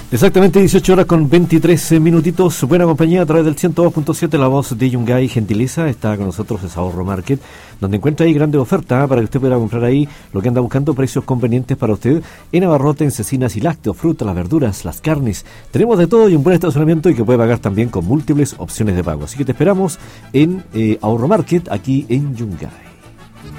Exactamente 18 horas con 23 minutitos. Buena compañía a través del 102.7, la voz de Yungay Gentileza. Está con nosotros es Ahorro Market, donde encuentra ahí grandes ofertas para que usted pueda comprar ahí lo que anda buscando, precios convenientes para usted en abarrotes, cecinas y lácteos, frutas, las verduras, las carnes. Tenemos de todo y un buen estacionamiento y que puede pagar también con múltiples opciones de pago. Así que te esperamos en Ahorro Market aquí en Yungay.